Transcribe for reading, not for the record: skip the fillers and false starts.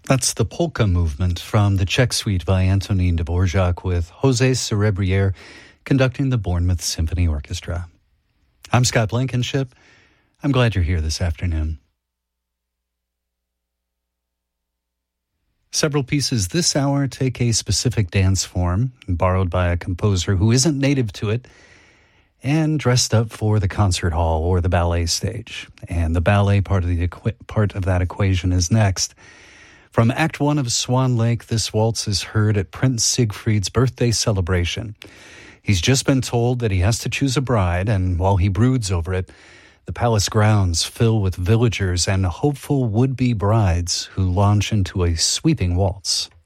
That's the polka movement from the Czech Suite by Antonín Dvorak with José Cerebriere conducting the Bournemouth Symphony Orchestra. I'm Scott Blankenship. I'm glad you're here this afternoon. Several pieces this hour take a specific dance form, borrowed by a composer who isn't native to it, and dressed up for the concert hall or the ballet stage. And the ballet part of that equation is next. From Act 1 of Swan Lake, this waltz is heard at Prince Siegfried's birthday celebration. He's just been told that he has to choose a bride, and while he broods over it, the palace grounds fill with villagers and hopeful would-be brides who launch into a sweeping waltz.